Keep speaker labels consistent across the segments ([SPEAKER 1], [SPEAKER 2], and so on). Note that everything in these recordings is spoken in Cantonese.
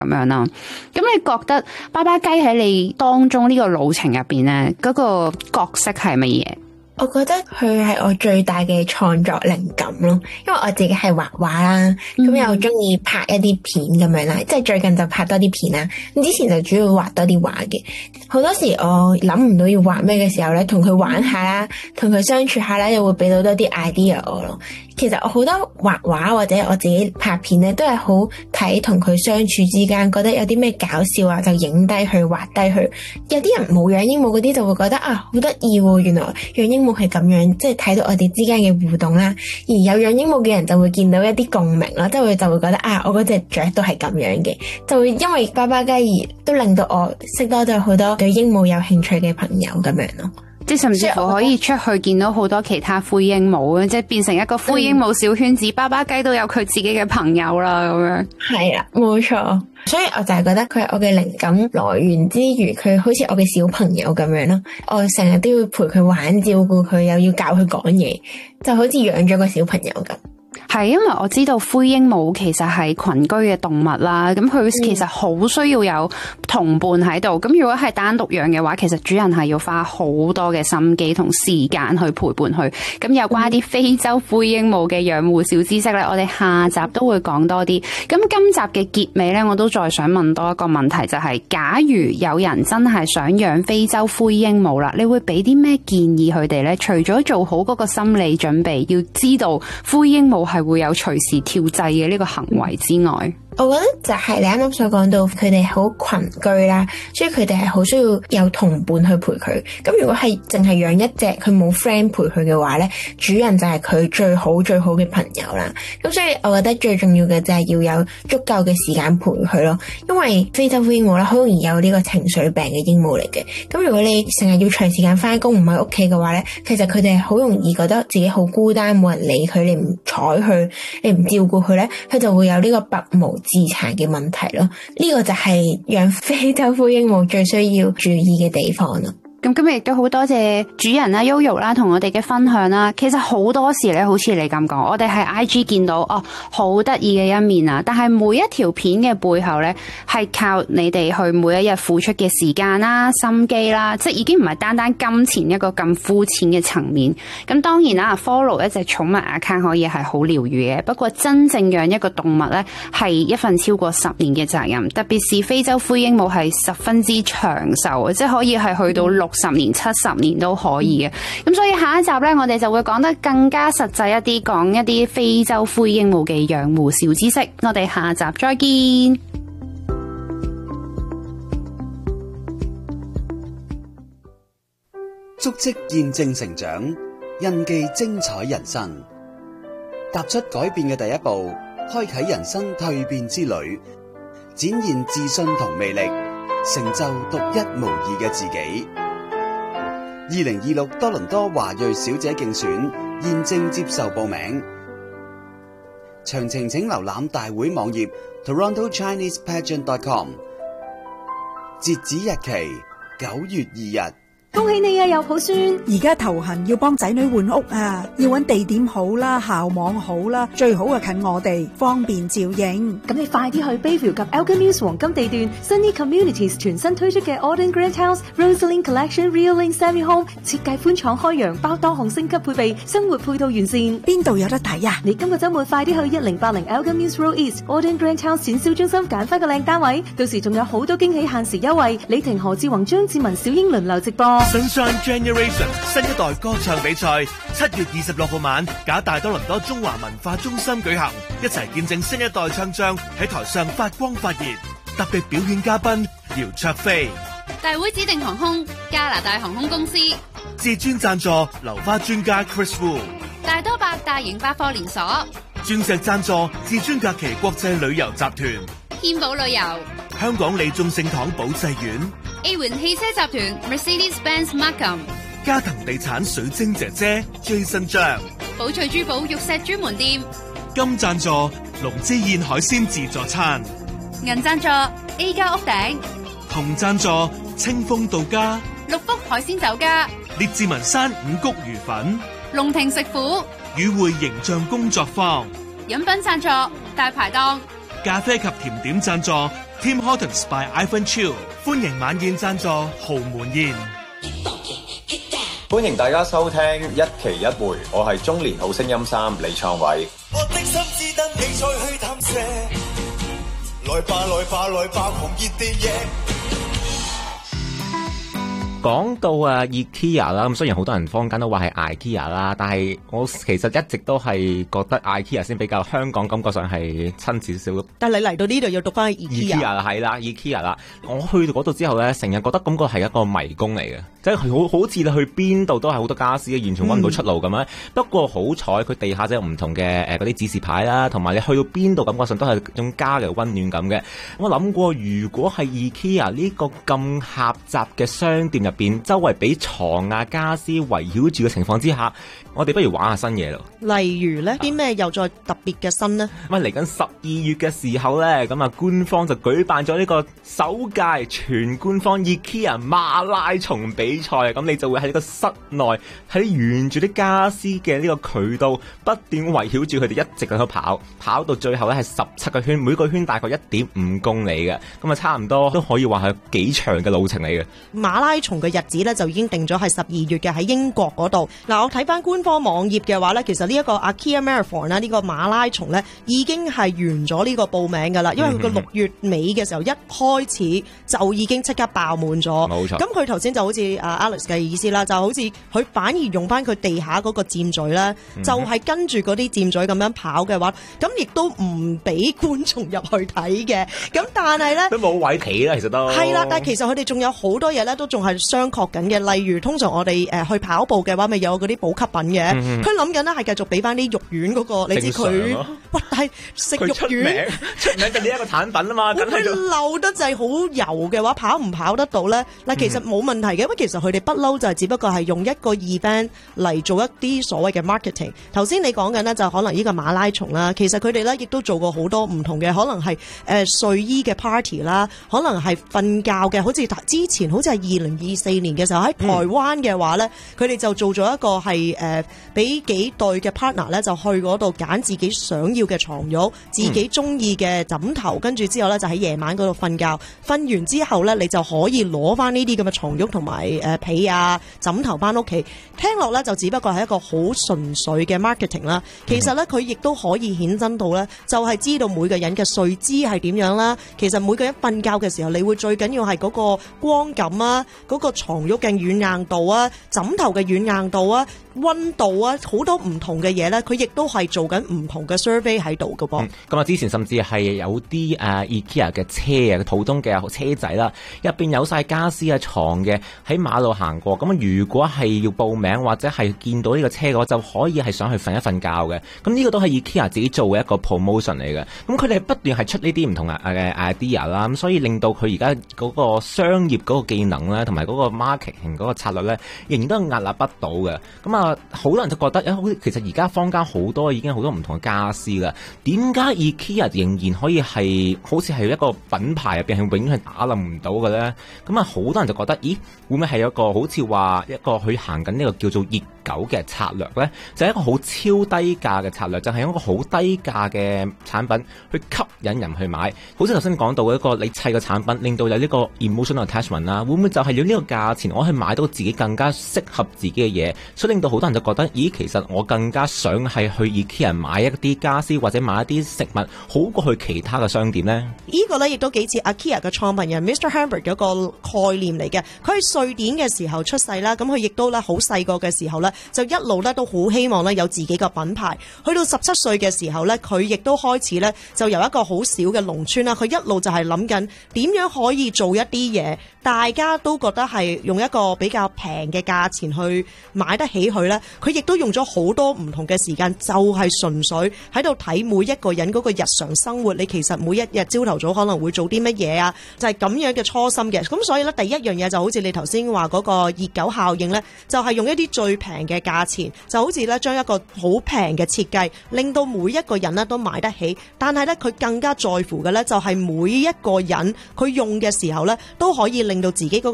[SPEAKER 1] 咁樣啦。咁你覺得爸爸雞喺你當中呢個路程入邊咧，嗰個角色係乜嘢？
[SPEAKER 2] 我覺得佢係我最大嘅創作靈感咯，因為我自己係畫畫啦，咁又中意拍一啲片咁樣啦，即係最近就拍多啲片啦。咁之前就主要畫多啲畫嘅，好多時我諗唔到要畫咩嘅時候咧，同佢玩下啦，同佢相處下啦，又會俾到多啲 idea 我咯。其實我好多畫畫或者我自己拍片咧，都係好睇同佢相處之間，覺得有啲咩搞笑啊，就影低佢，畫低佢。有啲人冇養鸚鵡嗰啲就會覺得啊，好得意喎，原來養鸚鵡係咁樣，即係睇到我哋之間嘅互動啦。而有養鸚鵡嘅人就會見到一啲共鳴啦，即係就會覺得啊，我嗰隻雀都係咁樣嘅，就會因為爸爸雞而都令到我識多咗好多對鸚鵡有興趣嘅朋友咁樣咯。
[SPEAKER 1] 即係甚至乎可以出去見到好多其他灰鸚鵡，即係變成一個灰鸚鵡小圈子，爸爸雞都有佢自己嘅朋友啦，咁樣。
[SPEAKER 2] 係啦，冇錯。所以我就係覺得佢係我嘅靈感來源之餘，佢好似我嘅小朋友咁樣咯。我成日都要陪佢玩，照顧佢，又要教佢講嘢，就好似養咗個小朋友咁。
[SPEAKER 1] 係，因為我知道灰鸚鵡其實係群居嘅動物啦，咁佢其實好需要有同伴喺度。咁如果係單獨養嘅話，其實主人係要花好多嘅心機同時間去陪伴佢。咁有關一啲非洲灰鸚鵡嘅養護小知識咧，我哋下集都會講多啲。咁今集嘅結尾咧，我都再想問多一個問題，就係假如有人真係想養非洲灰鸚鵡啦，你會俾啲咩建議佢哋咧？除咗做好嗰個心理準備，要知道灰鸚鵡係會有隨時跳掣嘅呢個行為之外，
[SPEAKER 2] 我覺得就係你啱啱所講到，佢哋好群居啦，所以佢哋係好需要有同伴去陪佢。咁如果係淨係養一隻，佢冇 friend 陪佢嘅話咧，主人就係佢最好嘅朋友啦。咁所以我覺得最重要嘅就係要有足夠嘅時間陪佢咯。因為非洲灰鸚鵡啦，好容易有呢個情緒病嘅鸚鵡嚟嘅。咁如果你成日要長時間翻工唔喺屋企嘅話咧，其實佢哋好容易覺得自己好孤單，冇人理佢，你唔睬佢，你唔照顧佢咧，佢就會有呢個拔毛自殘嘅問題咯，呢個就係養非洲灰鸚鵡最需要注意嘅地方咯。
[SPEAKER 1] 咁今日亦都好多謝主人啦 Yoyo 啦同我哋嘅分享啦。其實好多時咧，好似你咁講，我哋喺 IG 見到哦好得意嘅一面啊，但係每一條片嘅背後咧，係靠你哋去每一日付出嘅時間啦、心機啦，即係已經唔係單單金錢一個咁膚淺嘅層面。咁當然啦 ，follow 一隻寵物 account 可以係好療癒嘅，不過真正養一個動物咧，係一份超過10年嘅責任，特別是非洲灰鸚鵡係十分之長壽，即係可以係去到60年、70年都可以嘅。咁所以下一集呢，我哋就會講得更加實際一啲，講一啲非洲灰鸚鵡嘅養護小知識。我哋下集再見。
[SPEAKER 3] 足跡見證成長，印記精彩人生。踏出改變嘅第一步，開啟人生蛻變之旅，展現自信同魅力，成就獨一無二嘅自己。2026多倫多華裔小姐競選現正接受報名，詳情請瀏覽大會網頁 TorontoChinesePageant.com。截止日期9月2日。
[SPEAKER 4] 恭喜你啊，有抱孫！
[SPEAKER 5] 而家頭痕要幫仔女換屋啊，要揾地點好啦，校網好啦，最好啊近我哋，方便照應。
[SPEAKER 4] 咁你快啲去 Bayview 及 Elgin Mills 黃金地段 Sunny Communities 全新推出嘅 Auden Grand House Rosalind Collection Real Link Semi Home， 設計寬敞開揚，包多項升級配備，生活配套完善。
[SPEAKER 5] 邊度有得睇啊？
[SPEAKER 4] 你今個週末快啲去1080 Elgin Mills Road East Auden Grand House 展銷中心揀翻個靚單位，到時仲有好多驚喜限時優惠。李婷、何志宏、張志文、小英輪流直播。
[SPEAKER 6] Sunshine Generation 新一代歌唱比賽7月26號晚，假大多倫多中華文化中心舉行，一齊見證新一代唱將喺台上發光發熱。特別表演嘉賓姚焯菲，
[SPEAKER 7] 大會指定航空加拿大航空公司，
[SPEAKER 6] 至尊贊助流花專家 Chris Wu，
[SPEAKER 7] 大多百大型百貨連鎖，
[SPEAKER 6] 鑽石贊助至尊假期國際旅遊集團，
[SPEAKER 7] 天寶旅遊，
[SPEAKER 6] 香港李眾聖堂保濟院
[SPEAKER 7] ，A 環汽車集團 Mercedes-Benz Markham，
[SPEAKER 6] 嘉騰地產水晶姐姐 Jason 張，
[SPEAKER 7] 寶翠珠寶玉石專門店，
[SPEAKER 6] 金贊助龍之燕海鮮自助餐，
[SPEAKER 7] 銀贊助 A 家屋頂，
[SPEAKER 6] 銅贊助清風到家，
[SPEAKER 7] 六福海鮮酒家，
[SPEAKER 6] 列治文山五穀魚粉，
[SPEAKER 7] 龍庭食府，
[SPEAKER 6] 與會形象工作坊，
[SPEAKER 7] 飲品贊助大排檔，
[SPEAKER 6] 咖啡及甜點贊助 Tim Hortons by Ivan Chiu 歡迎晚宴贊助豪門宴。
[SPEAKER 8] 歡迎大家收聽一期一會，我係中年好聲音3李創偉。
[SPEAKER 9] 我的心只等你再去探射，來吧來吧來吧狂熱地贏。
[SPEAKER 10] 講到IKEA 啦，咁雖然好多人坊間都話係 IKEA 啦，但係我其實一直都係覺得 IKEA 先比較香港感覺上係親少少。
[SPEAKER 11] 但係你嚟到呢度要讀翻 IKEA
[SPEAKER 10] 係啦 IKEA 啦，我去到嗰度之後咧，成日覺得感覺係一個迷宮嚟嘅，即係好似你去邊度都係好多家私，完全揾唔到出路咁樣。不過好彩佢地下就有唔同嘅嗰啲指示牌啦，同埋你去到邊度感覺上都係種家嘅溫暖感嘅。我諗過如果係 IKEA 呢個咁狹窄嘅商店入邊，周圍俾床啊家私圍繞住嘅情況之下，我哋不如玩下新嘢咯。
[SPEAKER 11] 例如咧，啲咩又再特別嘅新呢？
[SPEAKER 10] 咁嚟緊12月嘅時候咧，咁啊官方就舉辦咗呢個首屆全官方 IKEA 馬拉松比賽，咁你就會喺呢個室內喺沿住啲家私嘅呢個渠道不斷圍繞住佢哋一直喺度跑到最後咧係17個圈，每個圈大概1.5公里嘅，咁啊差唔多都可以話係幾長嘅路程嚟嘅。
[SPEAKER 11] 馬拉松嘅日子咧就已經定咗係12月嘅，喺英國嗰度。嗱，我睇翻官方網頁嘅話咧，其實呢一個 IKEA Marathon 啦，呢個馬拉松咧已經係完咗呢個報名噶啦，因為佢個6月尾嘅時候一開始就已經即刻爆滿咗。
[SPEAKER 10] 冇錯。
[SPEAKER 11] 咁佢頭先就好似Alex 嘅意思啦，就好似佢反而用翻佢地下嗰個箭嘴咧，就係跟住嗰啲箭嘴咁樣跑嘅話，咁亦都唔俾觀眾入去睇嘅。咁但係咧都
[SPEAKER 10] 冇位企啦，其實都
[SPEAKER 11] 係啦。但係其實佢哋仲有好多嘢咧，都仲係商榷緊嘅。例如通常我哋去跑步嘅話，咪有嗰啲補給品嘅。佢諗緊咧係繼續俾翻啲肉丸嗰個，你知佢哇，但係食肉丸出名嘅呢一個產品啊嘛，咁佢漏得就係好油嘅話，跑唔跑得到咧？嗱，其實冇問題嘅，因為其實佢哋不嬲就係只不過係用一個 event 嚟做一啲所謂嘅 marketing。頭先你講緊呢，就可能呢個馬拉松啦，其實佢哋咧亦都做過好多唔同嘅，可能係睡衣嘅 party 啦，可能係瞓覺嘅，好似之前好似係2024年嘅時候喺台灣嘅話咧，佢哋就做咗一個係俾幾對嘅 partner 咧，就去嗰度揀自己想要嘅床褥，自己中意嘅枕頭，跟住之後咧就喺夜晚嗰度瞓覺，瞓完之後咧你就可以攞翻呢啲咁嘅床褥同埋被啊枕頭翻屋企。聽落咧就只不過係一個好純粹嘅 marketing 啦。其實咧佢亦都可以衍生到咧，就係知道每個人嘅睡姿係點樣啦。其實每個人瞓覺嘅時候，你會最緊要係嗰個光感啊，嗰個床褥嘅軟硬度啊，枕頭嘅軟硬度啊，溫度啊，好多唔同嘅嘢咧，佢亦都係做緊唔同嘅 survey 喺度㗎噃。
[SPEAKER 10] 咁啊，之前甚至係有啲IKEA 嘅車啊，普通嘅車仔啦，入邊有晒家私啊、床嘅，喺馬路行過。咁如果係要報名或者係見到呢個車嘅話，就可以係上去瞓一瞓覺嘅。咁呢個都係 IKEA 自己做嘅一個 promotion 嚟嘅。咁佢哋係不斷係出呢啲唔同嘅 idea 啦，咁所以令到佢而家嗰個商業嗰個技能咧，同埋嗰個 marketing 嗰個策略咧，仍然都係屹立不倒嘅。咁啊，好多人都覺得其實而家坊間好多已經好多唔同嘅家私啦，點解 IKEA 仍然可以係好似係一個品牌入邊係永遠係打冧唔到嘅咧？咁啊，好多人就覺得，咦，會唔會係一個好似話一個去行緊呢個叫做熱狗嘅策略咧？就係一個好超低價嘅策略，就係用一個好低價嘅產品去吸引人去買。好似頭先講到嘅一個你砌個產品，令到有呢個 emotional attachment 啦，會唔會就係要呢個價錢，我去買到自己更加適合自己嘅嘢，所以令到好多人就覺得，咦，其實我更加想係去 IKEA 買一啲家私或者買一啲食物，好過去其他嘅商店呢？呢
[SPEAKER 11] 個呢亦都幾似 IKEA 嘅創辦人 Mr. Hamberg 嗰個概念嚟嘅。佢喺瑞典嘅時候出世啦，咁佢亦都咧好細個嘅時候咧，就一路咧都好希望咧有自己嘅品牌。去到17歲嘅時候咧，佢亦都開始咧就由一個好小嘅農村啦，佢一路就係諗緊點樣可以做一啲嘢，大家都覺得係用一個比較平嘅價錢去買得起佢咧。佢亦都用咗好多唔同嘅時間，就係純粹喺度睇每一個人嗰個日常生活。你其實每一日朝頭早可能會做啲乜嘢啊？就係咁樣嘅初心嘅。咁所以咧，第一樣嘢就好似你頭先話嗰個熱狗效應咧，就係用一啲最平嘅價錢，就好似咧將一個好平嘅設計，令到每一個人咧都買得起。但係咧，佢更加在乎嘅咧，就係每一個人佢用嘅時候咧，都可以令到自己嗰個生活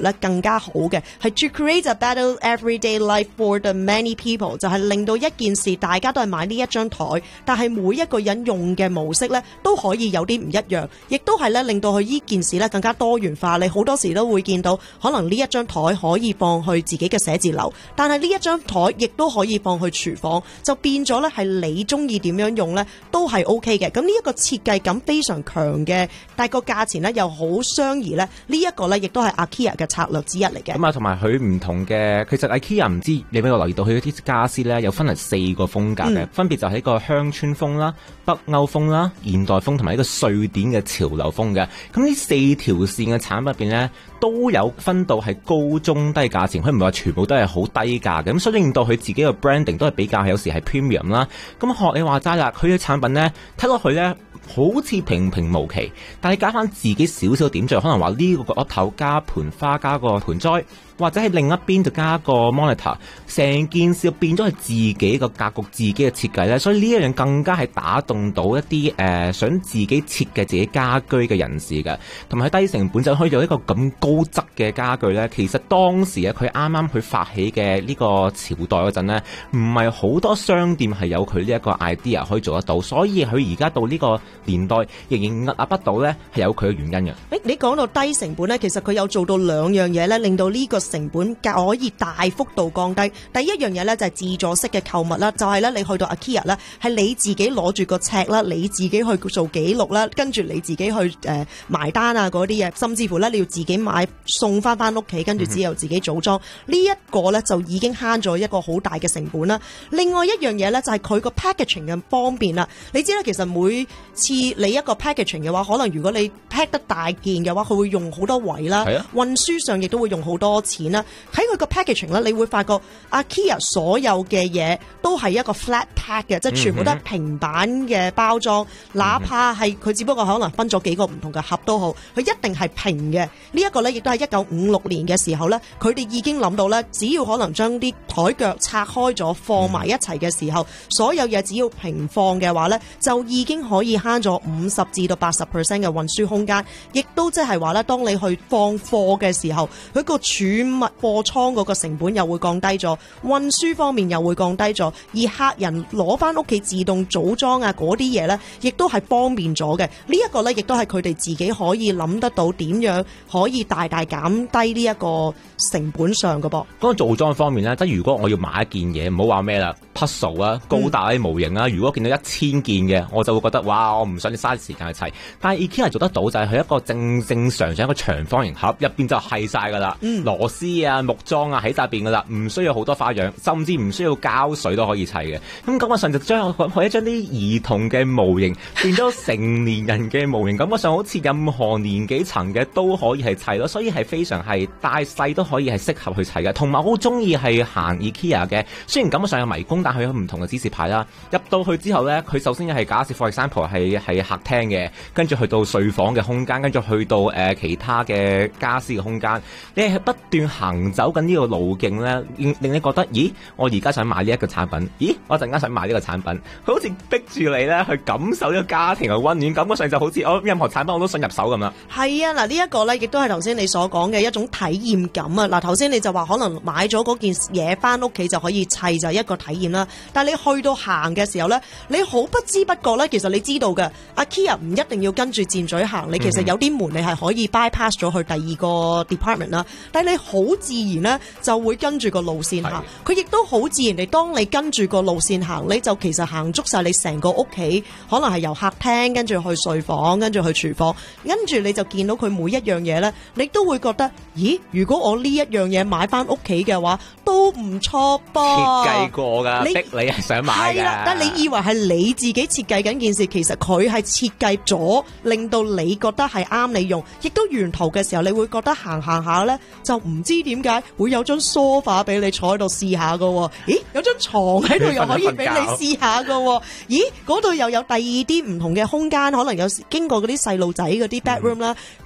[SPEAKER 11] 咧更加好嘅，係 to create a better everyday life for the many people， 就係令到一件事大家都係買呢一張台，但係每一個人用嘅模式咧都可以有啲唔一樣，亦都係咧令到佢呢件事咧更加多元化。你好多時都會見到，可能呢一張台可以放去自己嘅寫字樓，但係呢一張台亦都可以放去廚房，就變咗咧係你中意點樣用咧都係 OK 嘅。咁呢一個設計感非常強嘅，但係個價錢咧又好相宜咧，呢一個咧亦都係 IKEA 嘅策略之一嚟嘅。
[SPEAKER 10] 咁啊，同埋佢唔同嘅，其實 IKEA 唔知你有冇留意到佢啲家私咧，有分係4個風格嘅，分別就係一個鄉村風啦、北歐風啦、現代風同埋一個瑞典嘅潮流風嘅。咁呢4條線嘅產品入邊咧，都有分到係高中低價錢，佢唔係話全部都係好低價嘅。咁所以令到佢自己嘅 branding 都係比較有時係 premium 啦。咁學你話齋啦，佢嘅產品咧睇落去咧好似平平無奇，但係加翻自己少少點綴，可能話呢個角落頭加盆花加個盆栽，或者喺另一邊就加個 monitor， 成件事變咗係自己個格局、自己嘅設計咧。所以呢一樣更加係打動到一啲想自己設計自己家居嘅人士嘅，同埋喺低成本就可以有一個咁高質嘅家具咧。其實當時佢啱啱去發起嘅呢個朝代嗰陣咧，唔係好多商店係有佢呢一個 idea 可以做得到，所以佢而家到呢個年代仍然屹立不倒咧，係有佢嘅原因嘅。
[SPEAKER 11] 你講到低成本咧，其實佢有做到2樣嘢咧，令到呢個成本可以大幅度降低。第一樣嘢咧就係自助式嘅購物啦，就係咧你去到 IKEA 咧，係你自己攞住個尺啦，你自己去做記錄啦，跟住你自己去埋單啊嗰啲嘢，甚至乎咧你要自己買送翻屋企，跟住之後自己組裝。呢一個咧就已經慳咗一個好大嘅成本啦。另外一樣嘢咧就係佢個 packaging 嘅方便啦。你知啦，其實每次你一個 packaging 嘅話，可能如果你 pack 得大件嘅話，佢會用好多位啦，運輸上亦都會用好多錢啦。喺佢個 packaging 咧，你會發覺 IKEA 所有嘅嘢都係一個 flat pack 嘅，即係全部都係平板嘅包裝，哪怕係佢只不過可能分咗幾個唔同嘅盒都好，佢一定係平嘅。呢一個咧亦都係1956年嘅時候咧，佢哋已經諗到咧，只要可能將啲台腳拆開咗放埋一齊嘅時候，所有嘢只要平放嘅話咧，就已經可以慳咗50%至到80% 嘅運輸空間，亦都即係話咧，當你去放貨嘅時候，佢個儲物貨倉嗰個成本又會降低咗，運輸方面又會降低咗，而客人攞翻屋企自動組裝啊嗰啲嘢咧，亦都係方便咗嘅。呢一個咧，亦都係佢哋自己可以諗得到點樣可以大大減低呢一個成本上嘅噃。
[SPEAKER 10] 嗰個組裝方面咧，即係如果我要買一件嘢，唔好話咩啦 puzzle 啊、高達啲模型啊，如果見到1000件嘅，我就會覺得哇，我唔想你嘥時間去砌。但係 IKEA 做得到就係佢一個正常一個長方形盒，入邊就係晒噶啦，螺絲啊、木樁啊喺晒邊噶啦，唔需要好多花樣，甚至唔需要膠水都可以砌嘅。咁感覺上就可以將啲兒童嘅模型變咗成年人嘅模型，感覺上好似任何年紀層嘅都可以係砌咯，所以係非常係大細都可以係適合去砌嘅。同埋我好中意係行 IKEA 嘅，雖然感覺上有迷宮，但係有唔同嘅指示牌啦。入到去之後咧，佢首先係假設 for example 係客廳嘅，跟住去到睡房嘅空間，跟住去到其他嘅家私嘅空間，你係不斷行走緊呢個路徑咧，令你覺得，咦，我而家想買呢一個產品，咦，我陣間想買呢個產品，佢好似逼住你咧去感受呢個家庭嘅溫暖，感覺上就好似我任何產品我都想入手咁啦。
[SPEAKER 11] 係啊，嗱呢一個咧，亦都係頭先你所講嘅一種體驗感啊。嗱頭先你就話可能買咗嗰件嘢翻屋企就可以砌，就係一個體驗啦。但係你去到行嘅時候咧，你好不知不覺咧，其實你知道嘅 IKEA 唔一定要跟住箭嘴行，你其實有啲門你係可以 bypass 咗去第二個 department 啦。但係你好自然咧就會跟住個路線行，佢亦都好自然地，當你跟住個路線行，你就其實行足晒你成個屋企，可能係由客廳跟住去睡房，跟住去廚房，跟住你就見到佢每一樣嘢咧，你都會覺得，咦？如果我呢一樣嘢買翻屋企嘅話，都唔錯噃。
[SPEAKER 10] 設計過㗎，逼你係想買㗎。係啦，
[SPEAKER 11] 但你以為係你自己設計緊件事，其實佢係設計咗，令到你覺得係啱你用。亦都沿途嘅時候，你會覺得行下咧，就唔知點解會有張梳化俾你坐喺度試下㗎喎。咦？有張床喺度又可以俾你試下㗎喎。咦？嗰度又有第二啲唔同嘅空間，可能有經過嗰啲細路仔嗰啲 bedroom 啦。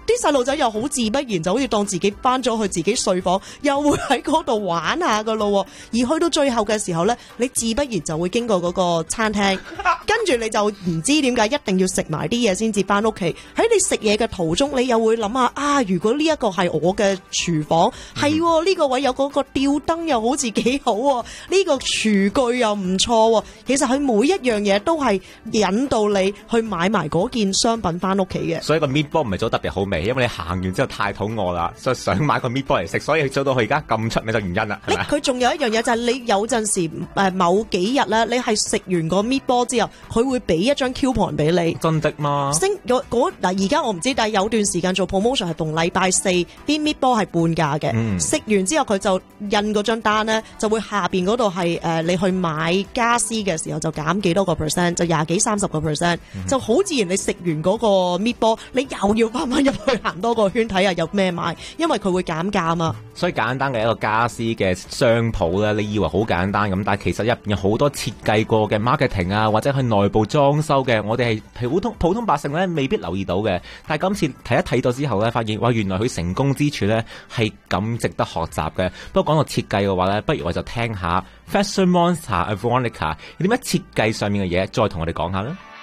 [SPEAKER 11] 啲細路仔又好自不然，就好似當自己翻咗去自己睡房，又會喺嗰度玩下噶咯。而去到最後嘅時候咧，你自不然就會經過嗰個餐廳，跟住你就唔知點解一定要食埋啲嘢先至翻屋企。喺你食嘢嘅途中，你又會諗下啊，如果呢一個係我嘅廚房，係呢個位有嗰個吊燈又好似幾好喎，呢個廚具又唔錯喎。其實佢每一樣嘢都係引導你去買埋嗰件商品翻屋企嘅。
[SPEAKER 10] 所以個 meatball 唔係做得特別好味，因為你行完之後太肚餓啦，所以想買個 meatball 嚟食，所以做到佢而家咁出名嘅原因啦。
[SPEAKER 11] 佢仲有一樣嘢就係你有陣時某幾日咧，你係食完個 meatball 之後，佢會俾一張 coupon 俾你。
[SPEAKER 10] 真的嗎？
[SPEAKER 11] 嗱，而家我唔知，但係有段時間做 promotion 係逢禮拜四啲 meatball 係半價嘅。食完之後佢就印嗰張單咧，就會下邊嗰度係你去買家私嘅時候就減幾多個 percent， 就20幾30個 percent， 就好自然。你食完嗰個 meatball， 你又要翻入去行多個圈睇下有咩買，因為佢會減價嘛。
[SPEAKER 10] 所以簡單嘅一個家私嘅商鋪咧，你以為好簡單咁，但係其實入邊有好多設計過嘅 marketing 啊，或者係內部裝修嘅，我哋係普通百姓咧未必留意到嘅。但係今次睇一睇到之後咧，發現哇，原來佢成功之處咧係咁值得學習嘅。不過講到設計嘅話咧，不如我就聽下 Fashion Monster Veronica 有啲咩設計上面嘅嘢，再同我哋講下啦。